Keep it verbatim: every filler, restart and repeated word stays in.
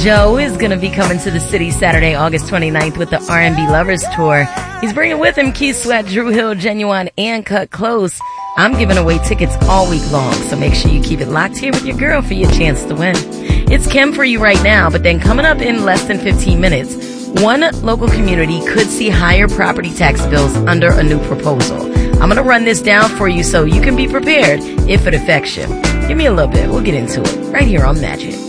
Joe is going to be coming to the city Saturday, August twenty-ninth with the R and B Lovers Tour. He's bringing with him Keith Sweat, Dru Hill, Genuine, and Cut Close. I'm giving away tickets all week long, so make sure you keep it locked here with your girl for your chance to win. It's Kim for you right now, but then coming up in less than fifteen minutes, one local community could see higher property tax bills under a new proposal. I'm going to run this down for you so you can be prepared if it affects you. Give me a little bit. We'll get into it right here on Magic.